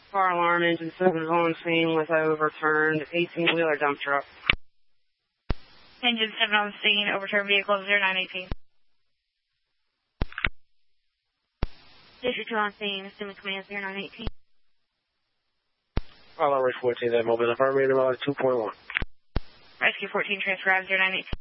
Fire alarm, engine 7 is on scene with overturned 18-wheeler dump truck. Engine 7 on scene, overturned vehicle 0918. District 2 on scene, assuming command 0918. Fire alarm 14, that mobile fire rating about 2.1. Rescue 14, transfer 0918.